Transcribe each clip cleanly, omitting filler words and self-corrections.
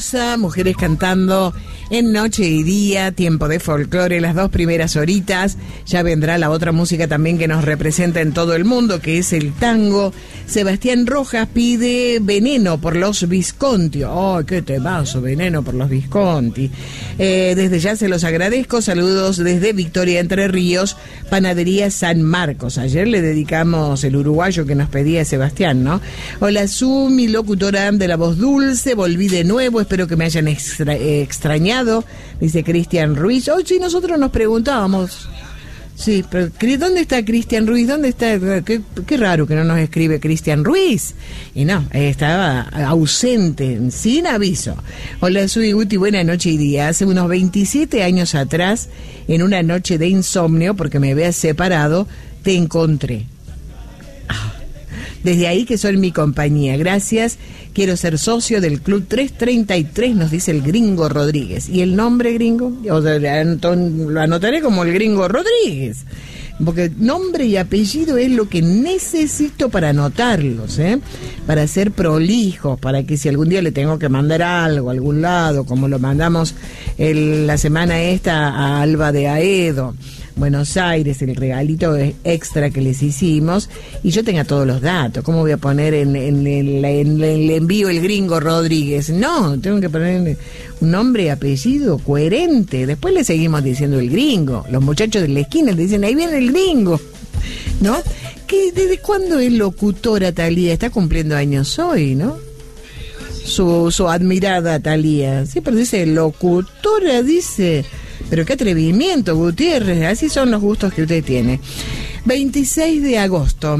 Mujeres cantando en noche y día, tiempo de folclore, las 2 primeras horitas. Ya vendrá la otra música también que nos representa en todo el mundo, que es el tango. Sebastián Rojas pide Veneno por los Visconti. ¡Oh, qué temazo! Veneno por los Visconti. Desde ya se los agradezco. Saludos desde Victoria, Entre Ríos, Panadería San Marcos. Ayer le dedicamos el uruguayo que nos pedía Sebastián, ¿no? Hola, Sumi, locutora de La Voz Dulce. Volví de nuevo, espero que me hayan extrañado, dice Cristian Ruiz. Hoy sí, nosotros nos preguntábamos. Sí, pero ¿dónde está Cristian Ruiz? ¿Dónde está? Qué raro que no nos escribe Cristian Ruiz. Y no, estaba ausente, sin aviso. Hola, soy Guti, buena noche y día. Hace unos 27 años atrás, en una noche de insomnio, porque me había separado, te encontré. Desde ahí que son mi compañía. Gracias. Quiero ser socio del Club 333, nos dice el Gringo Rodríguez. ¿Y el nombre, Gringo? Lo anotaré como el Gringo Rodríguez. Porque nombre y apellido es lo que necesito para anotarlos, para ser prolijos, para que si algún día le tengo que mandar algo a algún lado, como lo mandamos la semana esta a Alba de Aedo, Buenos Aires, el regalito extra que les hicimos, y yo tenga todos los datos. ¿Cómo voy a poner en el envío el Gringo Rodríguez? No, tengo que poner un nombre y apellido coherente. Después le seguimos diciendo el Gringo. Los muchachos de la esquina le dicen, ahí viene el Gringo, ¿no? ¿Desde cuándo es locutora Thalía? Está cumpliendo años hoy, ¿no? Su admirada Thalía. Sí, pero dice locutora, dice... Pero qué atrevimiento, Gutiérrez, así son los gustos que usted tiene. 26 de agosto,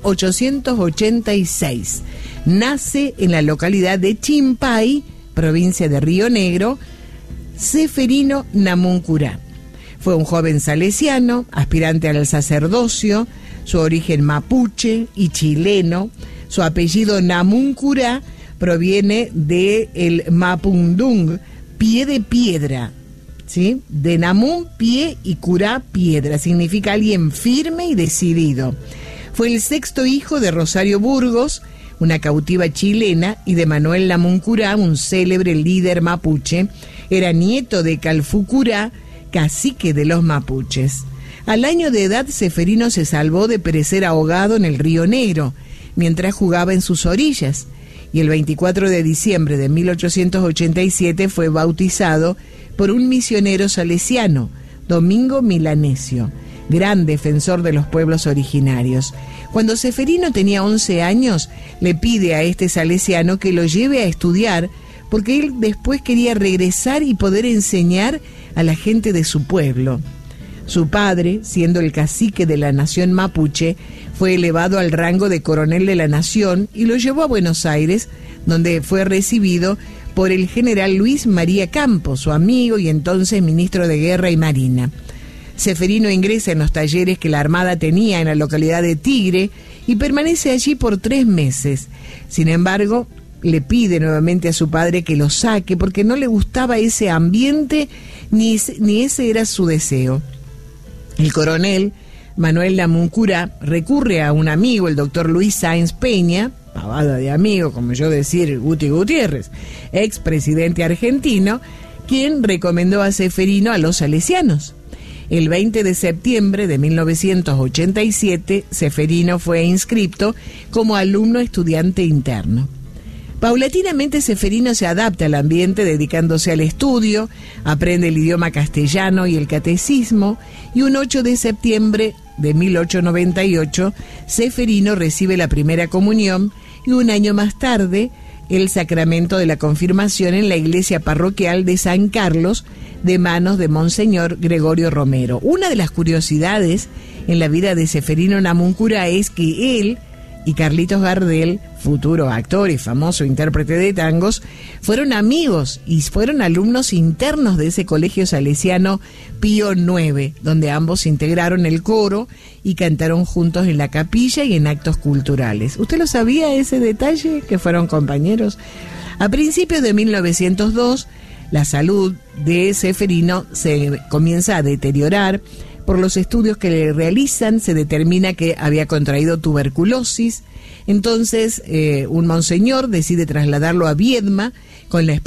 1886. Nace en la localidad de Chimpay, provincia de Río Negro, Ceferino Namuncurá. Fue un joven salesiano, aspirante al sacerdocio, su origen mapuche y chileno. Su apellido Namuncurá proviene del mapundung, pie de piedra. ¿Sí? De Namun, pie, y Curá, piedra. Significa alguien firme y decidido. Fue el 6º hijo de Rosario Burgos, una cautiva chilena, y de Manuel Namuncurá, un célebre líder mapuche. Era nieto de Calfú Curá, cacique de los mapuches. Al año de edad, Ceferino se salvó de perecer ahogado en el Río Negro, mientras jugaba en sus orillas. Y el 24 de diciembre de 1887 fue bautizado por un misionero salesiano, Domingo Milanesio, gran defensor de los pueblos originarios. Cuando Ceferino tenía 11 años, le pide a este salesiano que lo lleve a estudiar, porque él después quería regresar y poder enseñar a la gente de su pueblo. Su padre, siendo el cacique de la nación mapuche, fue elevado al rango de coronel de la nación y lo llevó a Buenos Aires, donde fue recibido por el general Luis María Campos, su amigo y entonces ministro de Guerra y Marina. Ceferino ingresa en los talleres que la Armada tenía en la localidad de Tigre y permanece allí por 3 meses. Sin embargo, le pide nuevamente a su padre que lo saque porque no le gustaba ese ambiente ni ese era su deseo. El coronel Manuel Namuncurá recurre a un amigo, el doctor Luis Sáenz Peña, pavada de amigo, como yo decir Guti Gutiérrez, expresidente argentino, quien recomendó a Ceferino a los salesianos. El 20 de septiembre de 1987, Ceferino fue inscripto como alumno estudiante interno. Paulatinamente Ceferino se adapta al ambiente dedicándose al estudio, aprende el idioma castellano y el catecismo, y un 8 de septiembre de 1898, Ceferino recibe la primera comunión y un año más tarde el sacramento de la confirmación en la iglesia parroquial de San Carlos de manos de Monseñor Gregorio Romero. Una de las curiosidades en la vida de Ceferino Namuncurá es que él y Carlitos Gardel, futuro actor y famoso intérprete de tangos, fueron amigos y fueron alumnos internos de ese colegio salesiano Pío IX, donde ambos integraron el coro y cantaron juntos en la capilla y en actos culturales. ¿Usted lo sabía ese detalle, que fueron compañeros? A principios de 1902, la salud de Ceferino se comienza a deteriorar. Por los estudios que le realizan, se determina que había contraído tuberculosis. Entonces, un monseñor decide trasladarlo a Viedma con la